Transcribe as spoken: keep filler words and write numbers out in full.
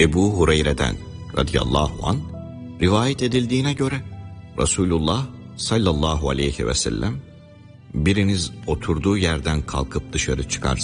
Ebu Hureyre'den radıyallahu anh rivayet edildiğine göre Resulullah sallallahu aleyhi ve sellem biriniz oturduğu yerden kalkıp dışarı çıkarsa